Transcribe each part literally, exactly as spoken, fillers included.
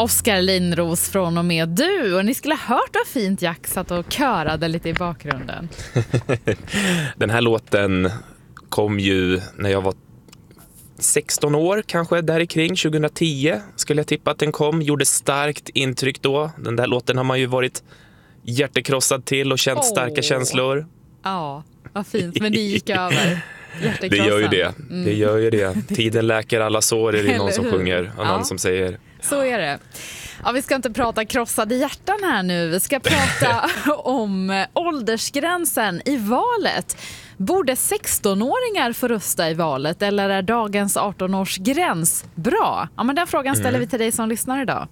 Oskar Linnros från och med du. Och ni skulle ha hört vad fint Jack satt och körade lite i bakgrunden. Den här låten kom ju när jag var sexton år kanske, där kring tjugohundratio skulle jag tippa att den kom. Gjorde starkt intryck då. Den där låten har man ju varit hjärtekrossad till och känt oh. starka känslor. Ja, vad fint, men det gick över. Det gör ju det. Mm. Det gör ju det. Tiden läker alla sår, är det någon som sjunger och någon ja. som säger. Så är det. Ja, vi ska inte prata krossade hjärtan här nu. Vi ska prata om åldersgränsen i valet. Borde sexton-åringar få rösta i valet eller är dagens arton-årsgräns bra? Ja, men den frågan ställer mm. vi till dig som lyssnar idag.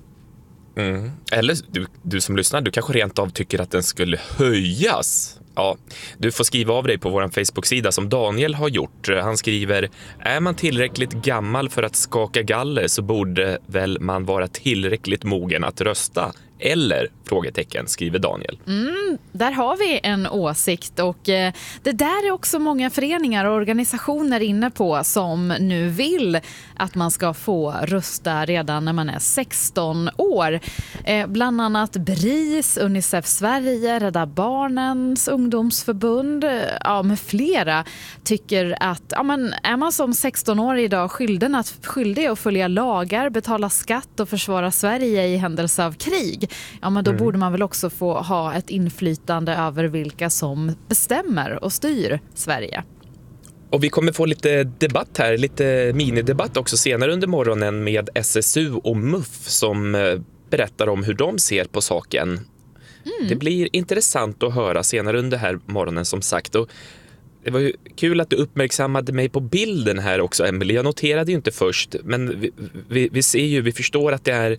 Mm. Eller du, du som lyssnar, du kanske rent av tycker att den skulle höjas. Ja, du får skriva av dig på vår Facebook-sida som Daniel har gjort. Han skriver, är man tillräckligt gammal för att skaka galler så borde väl man vara tillräckligt mogen att rösta. Eller, frågetecken, skriver Daniel. Mm, där har vi en åsikt och eh, det där är också många föreningar och organisationer inne på som nu vill att man ska få rösta redan när man är sexton år. Eh, bland annat B R I S, Unicef Sverige, Rädda Barnens ungdomsförbund, ja, med flera tycker att ja, men är man som sexton-årig idag skyldig att, skyldig att följa lagar, betala skatt och försvara Sverige i händelse av krig, ja, men då mm. borde man väl också få ha ett inflytande över vilka som bestämmer och styr Sverige. Och vi kommer få lite debatt här, lite minidebatt också senare under morgonen med S S U och M U F som berättar om hur de ser på saken. Mm. Det blir intressant att höra senare under här morgonen som sagt. Och det var ju kul att du uppmärksammade mig på bilden här också, Emily. Jag noterade ju inte först, men vi, vi, vi ser ju, vi förstår att det är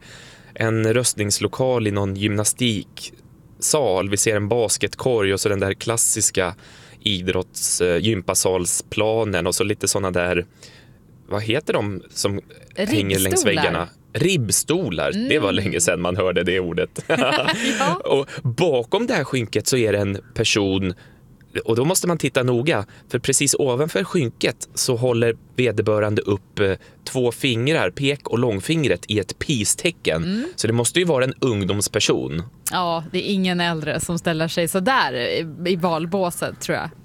en röstningslokal i någon gymnastiksal. Vi ser en basketkorg och så den där klassiska idrotts gympasalsplanen och så lite såna där, vad heter de som Ribbstolar. Hänger längs väggarna? Ribbstolar, mm. det var länge sedan man hörde det ordet. Ja. Och bakom det här skynket så är det en person, och då måste man titta noga, för precis ovanför skynket så håller vederbörande upp två fingrar, pek- och långfingret i ett peace-tecken. Mm. Så det måste ju vara en ungdomsperson. Ja, det är ingen äldre som ställer sig så där i, i valbåset, tror jag.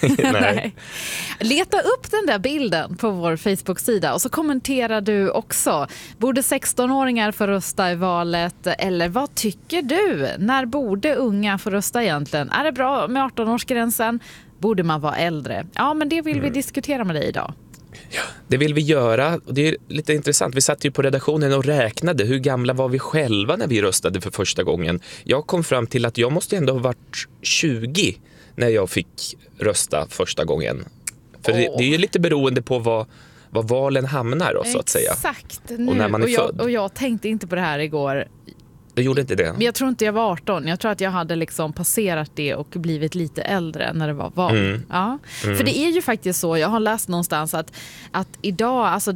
Nej. Leta upp den där bilden på vår Facebook-sida och så kommenterar du också. Borde sexton-åringar få rösta i valet? Eller vad tycker du? När borde unga få rösta egentligen? Är det bra med arton-årsgränsen? Borde man vara äldre? Ja, men det vill mm. vi diskutera med dig idag. Ja, det vill vi göra och det är lite intressant. Vi satt ju på redaktionen och räknade hur gamla var vi själva när vi röstade för första gången. Jag kom fram till att jag måste ändå ha varit tjugo när jag fick rösta första gången. För oh. det, det är ju lite beroende på vad, vad valen hamnar då, så att säga. Exakt. Och när man är och jag, född. Och jag tänkte inte på det här igår. Du gjorde inte det? Men jag tror inte jag var arton. Jag tror att jag hade liksom passerat det och blivit lite äldre när det var val. Mm. Ja. Mm. För det är ju faktiskt så, jag har läst någonstans att, att idag, alltså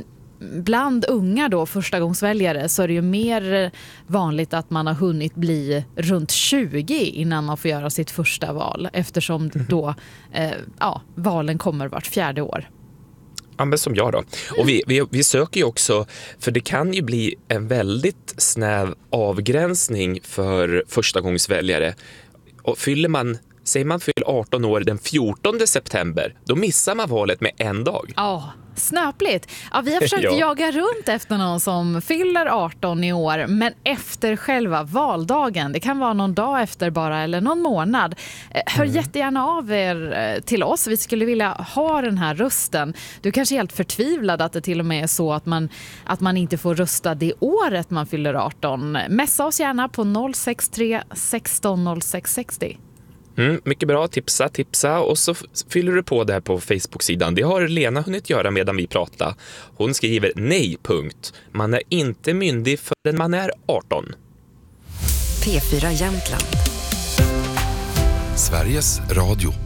bland unga då, förstagångsväljare, så är det ju mer vanligt att man har hunnit bli runt tjugo innan man får göra sitt första val. Eftersom då eh, ja, valen kommer vart fjärde år. Ja, men som jag då. Och vi, vi, vi söker ju också, för det kan ju bli en väldigt snäv avgränsning för förstagångsväljare. Och fyller man, säger man fyller arton år den fjortonde september, då missar man valet med en dag. Ja, oh, snöpligt. Ja, vi har försökt ja. jaga runt efter någon som fyller arton i år, men efter själva valdagen. Det kan vara någon dag efter bara eller någon månad. Hör mm. jättegärna av er till oss. Vi skulle vilja ha den här rösten. Du kanske är helt förtvivlad att det till och med är så att man, att man inte får rösta det året man fyller arton. Messa oss gärna på noll sex tre sexton noll sex sextio. Mm, mycket bra, tipsa, tipsa och så fyller du på det här på Facebook-sidan. Det har Lena hunnit göra medan vi pratar. Hon skriver nej, punkt. Man är inte myndig förrän man är arton. P fyra Jämtland. Sveriges Radio.